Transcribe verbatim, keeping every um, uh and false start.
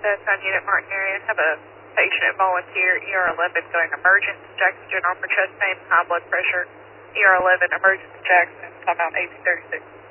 access on Unit Martin area. Have a patient at volunteer, E R eleven going emergency, Jackson General for chest pain, high blood pressure, E R eleven emergency Jackson, time out eighteen thirty-six.